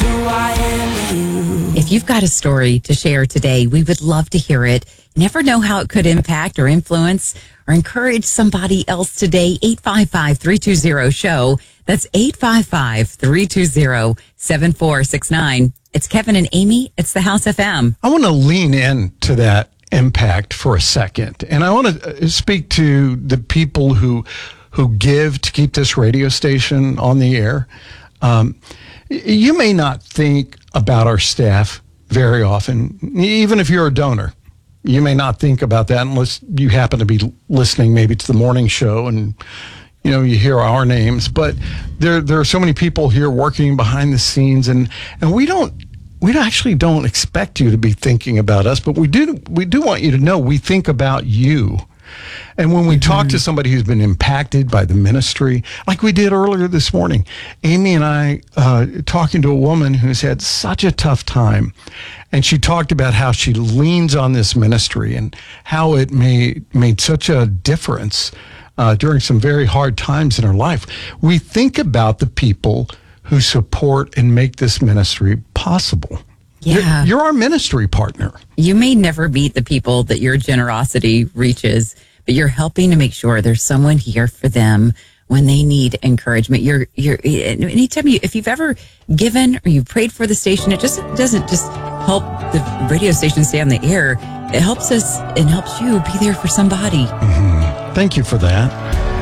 who I am. If you've got a story to share today, we would love to hear it. Never know how it could impact or influence or encourage somebody else today. 855-320-SHOW. That's 855-320-7469. It's Kevin and Amy. It's the House FM. I want to lean into that impact for a second. And I want to speak to the people who give to keep this radio station on the air. You may not think about our staff very often, even if you're a donor. You may not think about that unless you happen to be listening maybe to the morning show and you hear our names. But there are so many people here working behind the scenes, and we actually don't expect you to be thinking about us, but we do want you to know we think about you. And when we talk to somebody who's been impacted by the ministry, like we did earlier this morning, Amy and I talking to a woman who's had such a tough time, and she talked about how she leans on this ministry and how it made such a difference during some very hard times in her life. We think about the people who support and make this ministry possible. Yeah. You're our ministry partner. You may never meet the people that your generosity reaches, but you're helping to make sure there's someone here for them when they need encouragement. You're anytime if you've ever given or you prayed for the station, it doesn't just help the radio station stay on the air. It helps us and helps you be there for somebody. Mm-hmm. Thank you for that.